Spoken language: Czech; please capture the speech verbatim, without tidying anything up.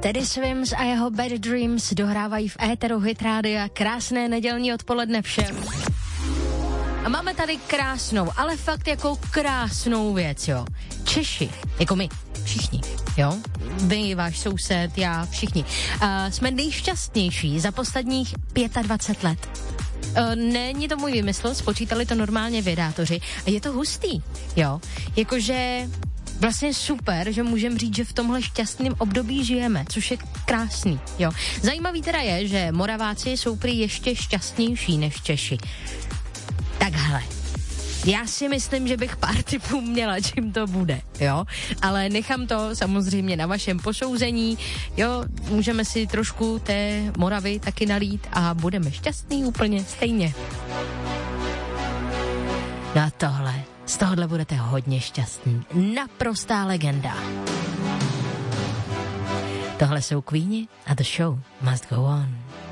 Teddy Swims a jeho Bad Dreams dohrávají v éteru Hit Rádia. Krásné nedělní odpoledne všem. A máme tady krásnou, ale fakt jako krásnou věc, jo. Češi, jako my, všichni, jo. Vy, váš soused, já, všichni. Uh, jsme nejšťastnější za posledních dvacet pět let. Uh, není to můj vymysl, spočítali to normálně vědátoři. A je to hustý, jo. Jakože vlastně super, že můžeme říct, že v tomhle šťastném období žijeme, což je krásný, jo. Zajímavý teda je, že Moraváci jsou prý ještě šťastnější než Češi. Tak hele, já si myslím, že bych pár tipů měla, čím to bude, jo, ale nechám to samozřejmě na vašem posouzení, jo, můžeme si trošku té Moravy taky nalít a budeme šťastný úplně stejně. No a tohle, z tohohle budete hodně šťastný, naprostá legenda. Tohle jsou Queeni a The Show Must Go On.